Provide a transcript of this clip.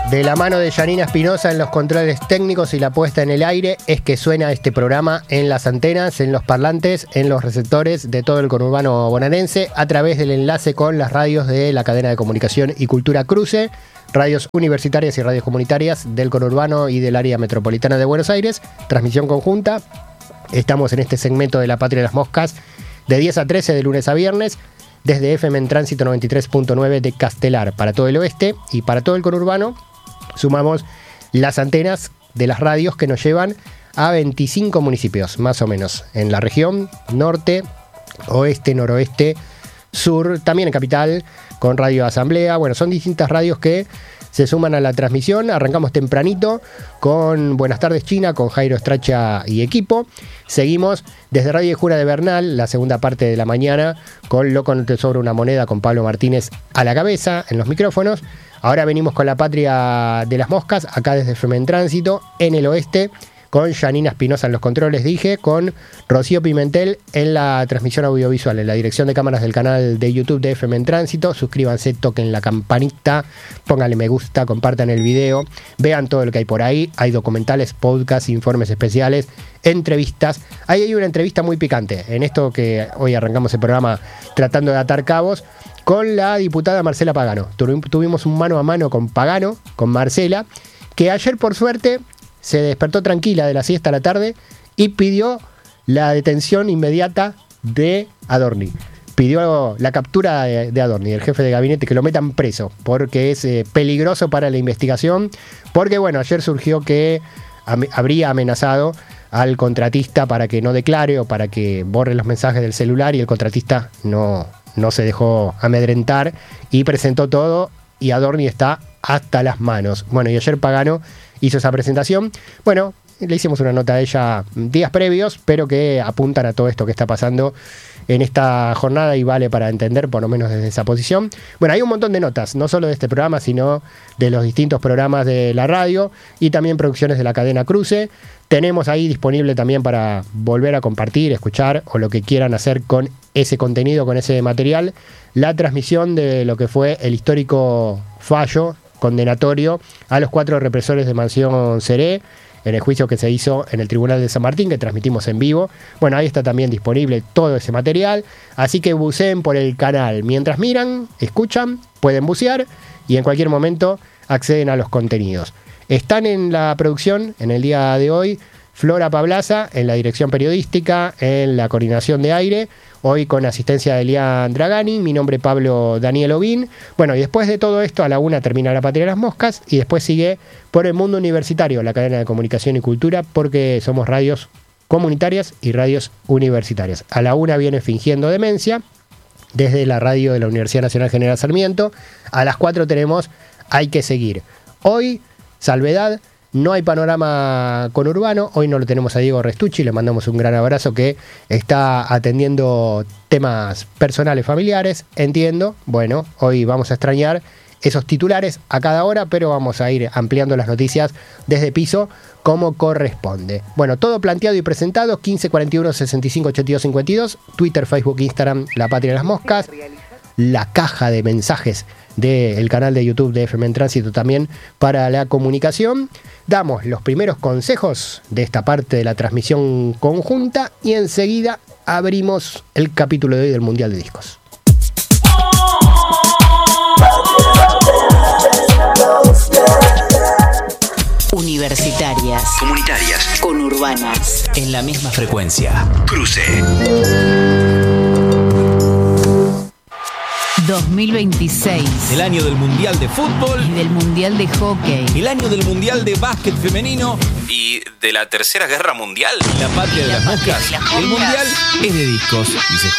De la mano de Janina Espinosa en los controles técnicos y la puesta en el aire es que suena este programa en las antenas, en los parlantes, en los receptores de todo el conurbano bonaerense a través del enlace con las radios de la cadena de comunicación y cultura Cruce, radios universitarias y radios comunitarias del conurbano y del área metropolitana de Buenos Aires, transmisión conjunta. Estamos en este segmento de La Patria de las Moscas de 10 a 13 de lunes a viernes desde FM en Tránsito 93.9 de Castelar para todo el oeste y para todo el conurbano. Sumamos las antenas de las radios que nos llevan a 25 municipios, más o menos, en la región norte, oeste, noroeste, sur, también en capital, con Radio Asamblea. Bueno, son distintas radios que se suman a la transmisión. Arrancamos tempranito con Buenas tardes China, con Jairo Stracha y equipo. Seguimos desde Radio Jura de Bernal, la segunda parte de la mañana, con Loco no te sobra una moneda, con Pablo Martínez a la cabeza, en los micrófonos. Ahora venimos con La Patria de las Moscas, acá desde FM en Tránsito, en el oeste, con Janina Espinosa en los controles, dije, con Rocío Pimentel en la transmisión audiovisual, en la dirección de cámaras del canal de YouTube de FM en Tránsito. Suscríbanse, toquen la campanita, pónganle me gusta, compartan el video, vean todo lo que hay por ahí. Hay documentales, podcasts, informes especiales, entrevistas. Ahí hay una entrevista muy picante, en esto que hoy arrancamos el programa tratando de atar cabos, con la diputada Marcela Pagano. Tuvimos un mano a mano con Pagano, con Marcela, que ayer por suerte se despertó tranquila de la siesta a la tarde y pidió la detención inmediata de Adorni. Pidió la captura de Adorni, el jefe de gabinete, que lo metan preso, porque es peligroso para la investigación. Porque bueno, ayer surgió que habría amenazado al contratista para que no declare o para que borre los mensajes del celular, y el contratista no se dejó amedrentar y presentó todo, y Adorni está hasta las manos. Bueno, y ayer Pagano hizo esa presentación. Bueno, le hicimos una nota a ella días previos, pero que apuntan a todo esto que está pasando en esta jornada y vale para entender, por lo menos desde esa posición. Bueno, hay un montón de notas, no solo de este programa, sino de los distintos programas de la radio y también producciones de la cadena Cruce. Tenemos ahí disponible también para volver a compartir, escuchar o lo que quieran hacer con ese contenido, con ese material, la transmisión de lo que fue el histórico fallo condenatorio a los 4 represores de Mansión Seré en el juicio que se hizo en el Tribunal de San Martín, que transmitimos en vivo. Bueno, ahí está también disponible todo ese material, así que buceen por el canal. Mientras miran, escuchan, pueden bucear y en cualquier momento acceden a los contenidos. Están en la producción en el día de hoy Flora Pablaza, en la dirección periodística, en la coordinación de aire, hoy con asistencia de Elian Dragani. Mi nombre es Pablo Daniel Ovín. Bueno, y después de todo esto, a la 1 termina La Patria de las Moscas y después sigue Por el Mundo Universitario, la cadena de comunicación y cultura, porque somos radios comunitarias y radios universitarias. A la 1 viene Fingiendo Demencia, desde la radio de la Universidad Nacional General Sarmiento. A las 4 tenemos Hay que Seguir. Hoy, salvedad, no hay panorama conurbano. Hoy no lo tenemos a Diego Restucci, le mandamos un gran abrazo, que está atendiendo temas personales, familiares, entiendo. Bueno, hoy vamos a extrañar esos titulares a cada hora, pero vamos a ir ampliando las noticias desde piso como corresponde. Bueno, todo planteado y presentado. 1541 65 82 52, Twitter, Facebook, Instagram, La Patria de las Moscas. La caja de mensajes del canal de YouTube de FM en Tránsito también para la comunicación. Damos los primeros consejos de esta parte de la transmisión conjunta y enseguida abrimos el capítulo de hoy del Mundial de Discos. Universitarias, comunitarias, conurbanas, en la misma frecuencia. Cruce. 2026. El año del Mundial de Fútbol. Y del Mundial de Hockey. El año del Mundial de Básquet Femenino. Y de la Tercera Guerra Mundial. La Patria de las Moscas. El Mundial es de discos, dice